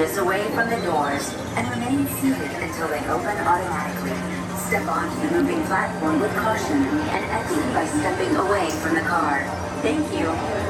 inches away from the doors and remain seated until they open automatically. Step onto the moving platform with caution and exit by stepping away from the car. Thank you.